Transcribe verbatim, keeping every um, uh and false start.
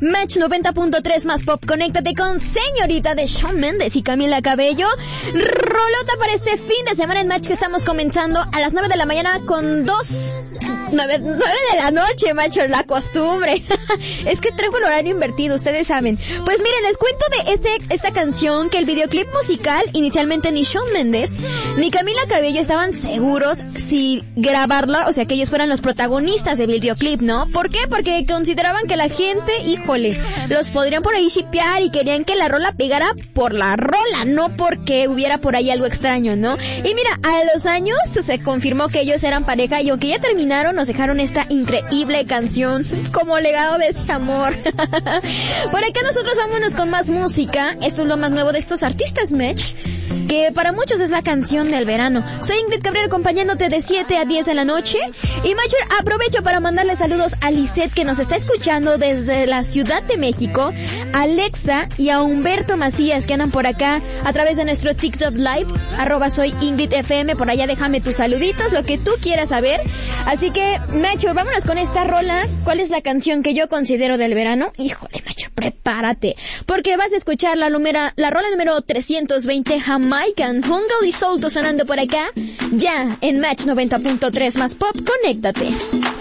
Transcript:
Match noventa punto tres más pop. Conéctate con Señorita de Shawn Mendes y Camila Cabello. Rolota para este fin de semana en Match que estamos comenzando a las nueve de la mañana con dos... Nueve, nueve de la noche, macho, la costumbre. Es que traigo el horario invertido, ustedes saben. Pues miren, les cuento de este esta canción que el videoclip musical, inicialmente ni Shawn Mendes ni Camila Cabello estaban seguros si grabarla, o sea, que ellos fueran los protagonistas del videoclip, ¿no? ¿Por qué? Porque consideraban que la gente, híjole, los podrían por ahí shipear y querían que la rola pegara por la rola, no porque hubiera por ahí algo extraño, ¿no? Y mira, a los años se confirmó que ellos eran pareja y aunque ya terminaron, nos dejaron esta increíble canción como legado de ese amor. Por acá nosotros vámonos con más música. Esto es lo más nuevo de estos artistas, Match, que para muchos es la canción del verano. Soy Ingrid Cabrera acompañándote de siete a diez de la noche. Y Match, aprovecho para mandarle saludos a Lisette que nos está escuchando desde la Ciudad de México, a Alexa y a Humberto Macías que andan por acá a través de nuestro TikTok Live, arroba soy Ingrid F M. Por allá déjame tus saluditos, lo que tú quieras saber. Así que, Macho, vámonos con esta rola. ¿Cuál es la canción que yo considero del verano? Híjole, Macho, prepárate, porque vas a escuchar la, numera, la rola número trescientos veinte, Jamaican, Jungle y Soul sonando por acá, ya en Match noventa punto tres más pop. Conéctate.